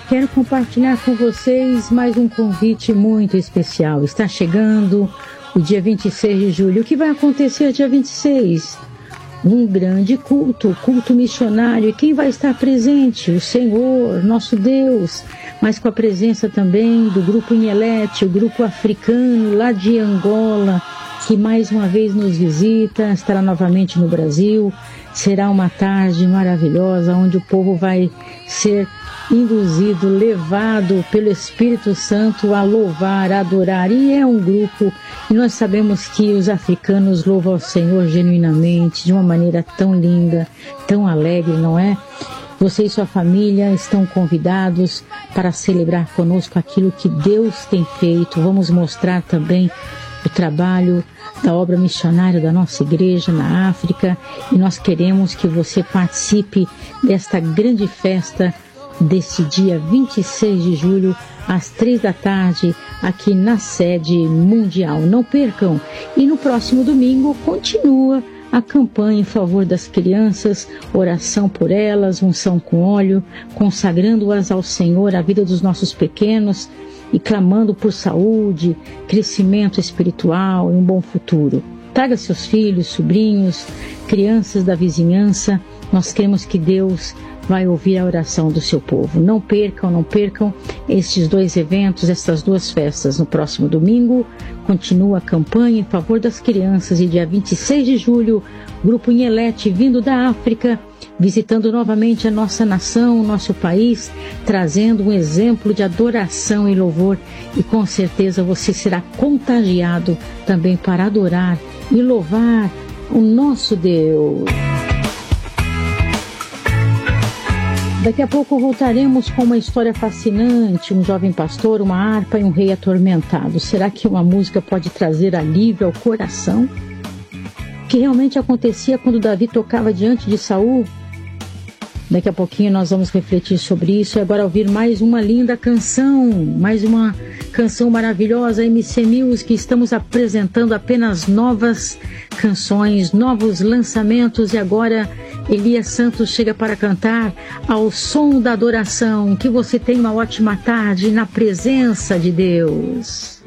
quero compartilhar com vocês mais um convite muito especial. Está chegando o dia 26 de julho. O que vai acontecer dia 26? Um grande culto missionário. E quem vai estar presente? O Senhor, nosso Deus, mas com a presença também do grupo Inhelete, o grupo africano lá de Angola, que mais uma vez nos visita, estará novamente no Brasil. Será uma tarde maravilhosa, onde o povo vai ser induzido, levado pelo Espírito Santo a louvar, a adorar. E é um grupo, e nós sabemos que os africanos louvam ao Senhor genuinamente, de uma maneira tão linda, tão alegre, não é? Você e sua família estão convidados para celebrar conosco aquilo que Deus tem feito. Vamos mostrar também o trabalho da obra missionária da nossa igreja na África, e nós queremos que você participe desta grande festa desse dia 26 de julho, às 3 da tarde, aqui na sede mundial. Não percam! E no próximo domingo continua a campanha em favor das crianças, oração por elas, unção com óleo, consagrando-as ao Senhor, a vida dos nossos pequenos, e clamando por saúde, crescimento espiritual e um bom futuro. Traga seus filhos, sobrinhos, crianças da vizinhança. Nós queremos que Deus vai ouvir a oração do seu povo. Não percam estes dois eventos, estas duas festas. No próximo domingo, continua a campanha em favor das crianças, e dia 26 de julho, Grupo Inhelete, vindo da África, visitando novamente a nossa nação, o nosso país, trazendo um exemplo de adoração e louvor, e com certeza você será contagiado também para adorar e louvar o nosso Deus. Daqui a pouco voltaremos com uma história fascinante, um jovem pastor, uma harpa e um rei atormentado. Será que uma música pode trazer alívio ao coração? O que realmente acontecia quando Davi tocava diante de Saul? Daqui a pouquinho nós vamos refletir sobre isso e agora ouvir mais uma linda canção, mais uma canção maravilhosa, MC Music. Estamos apresentando apenas novas canções, novos lançamentos, e agora Elias Santos chega para cantar ao som da adoração. Que você tenha uma ótima tarde na presença de Deus.